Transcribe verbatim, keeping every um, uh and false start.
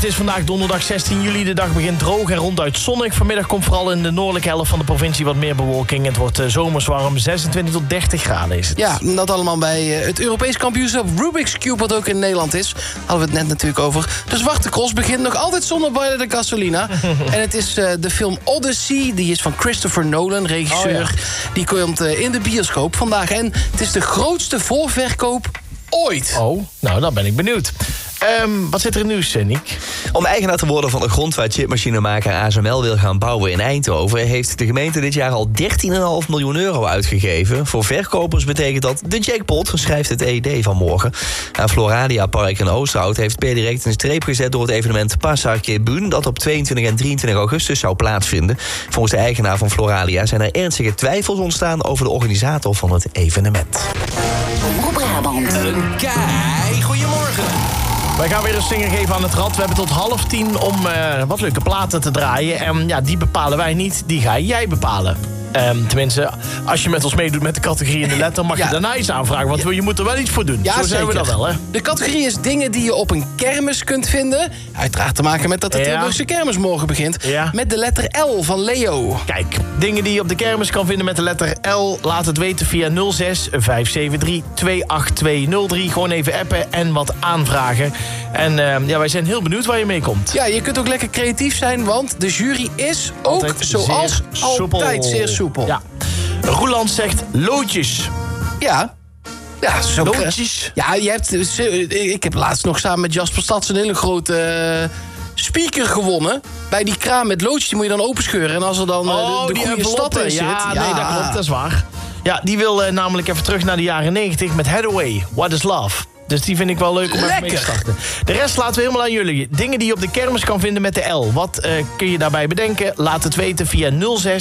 Het is vandaag donderdag zestien juli. De dag begint droog en ronduit zonnig. Vanmiddag komt vooral in de noordelijke helft van de provincie wat meer bewolking. Het wordt uh, zomers warm, zesentwintig tot dertig graden is het. Ja, dat allemaal bij uh, het Europees kampioenschap Rubik's Cube, wat ook in Nederland is. Hadden we het net natuurlijk over. De Zwarte Cross begint nog altijd zonder Baile de Gasolina. En het is uh, de film Odyssey, die is van Christopher Nolan, regisseur. Oh, ja. Die komt uh, in de bioscoop vandaag. En het is de grootste voorverkoop ooit. Oh, nou, dan ben ik benieuwd. Um, wat zit er in nieuws, Nick? Om eigenaar te worden van de grond waar chipmachinemaker A S M L wil gaan bouwen in Eindhoven, heeft de gemeente dit jaar al dertien komma vijf miljoen euro uitgegeven. Voor verkopers betekent dat de jackpot, schrijft het E D vanmorgen. Aan Floralia Park in Oosterhout heeft per direct een streep gezet door het evenement Pasar Kebun, dat op tweeëntwintig en drieëntwintig augustus zou plaatsvinden. Volgens de eigenaar van Floralia zijn er ernstige twijfels ontstaan over de organisator van het evenement. Brabant. Een kei goeiemorgen. Wij gaan weer een stinger geven aan het rad. We hebben tot half tien om uh, wat leuke platen te draaien. En ja, die bepalen wij niet, die ga jij bepalen. Um, tenminste, als je met ons meedoet met de categorie in de letter, mag je ja. daarna iets aanvragen. Want je moet er wel iets voor doen. Ja, Zo zijn we dat wel, hè? De categorie is dingen die je op een kermis kunt vinden. Uiteraard te maken met dat de Tilburgse ja. kermis morgen begint. Ja. Met de letter L van Leo. Kijk, dingen die je op de kermis kan vinden met de letter L. Laat het weten via nul zes vijf zeven drie twee acht twee nul drie. Gewoon even appen en wat aanvragen. En uh, ja, wij zijn heel benieuwd waar je mee komt. Ja, je kunt ook lekker creatief zijn, want de jury is ook altijd zoals zeer soepel. altijd zeer soepel. Ja. Roeland zegt loodjes. Ja. Ja, zo loodjes. Ja, je hebt, ik heb laatst nog samen met Jasper Stads een hele grote uh, speaker gewonnen. Bij die kraam met loodjes, die moet je dan openscheuren. En als er dan oh, de, de goede stad in zit... Ja, ja, nee, dat klopt, dat is waar. Ja, die wil uh, namelijk even terug naar de jaren negentig met Hathaway. What is Love? Dus die vind ik wel leuk om Lekker. even mee te starten. De rest laten we helemaal aan jullie. Dingen die je op de kermis kan vinden met de L. Wat uh, kun je daarbij bedenken? Laat het weten via nul zes